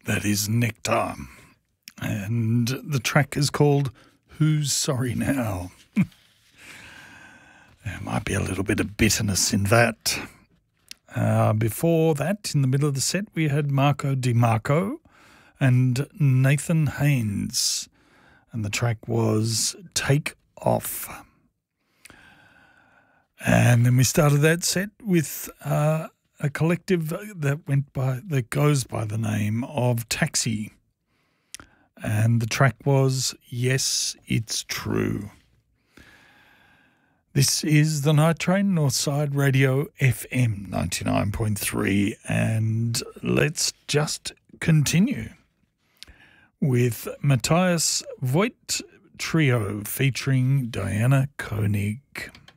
That is Nectar. And the track is called Who's Sorry Now? There might be a little bit of bitterness in that. Before that, in the middle of the set, we had Marco DiMarco and Nathan Haynes. And the track was Take Off. And then we started that set with a collective that goes by the name of Taxi. And the track was Yes, It's True. This is the Night Train, Northside Radio FM 99.3, and let's just continue with Matthias Voigt Trio featuring Diana Koenig.